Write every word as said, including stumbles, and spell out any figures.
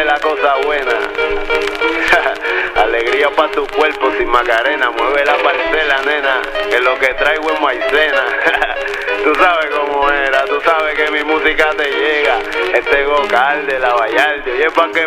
la cosa buena. Alegría pa' tu cuerpo sin Macarena. Mueve la parcela, nena, que lo que traigo es maicena. Tú sabes cómo era, tú sabes que mi música te llega. Este Gocal de la Vallarta, y es pa' que